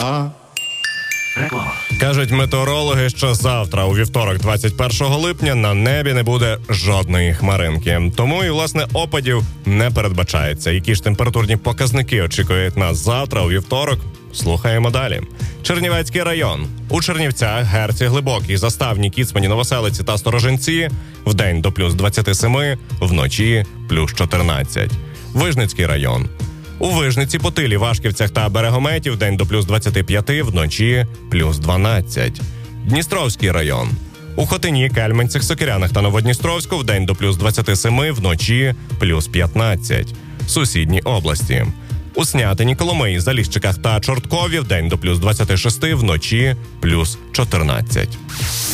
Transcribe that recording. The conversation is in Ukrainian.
Кажуть метеорологи, що завтра, у вівторок, 21 липня, на небі не буде жодної хмаринки. Тому і, власне, опадів не передбачається. Які ж температурні показники очікують нас завтра, у вівторок? Слухаємо далі. Чернівецький район. У Чернівцях, Герці, Глибокій, Заставні, Кіцмані, Новоселиці та Сторожинці вдень до плюс 27, вночі плюс 14. Вижницький район. У Вижниці, Потилі, Вашківцях та Берегометі вдень до плюс 25, вночі плюс 12. Дністровський район. У Хотині, Кельменцях, Сокирянах та Новодністровську вдень до плюс 27, вночі плюс 15. Сусідні області. У Снятині, Коломиї, Заліщиках та Чорткові вдень до плюс 26, вночі плюс 14.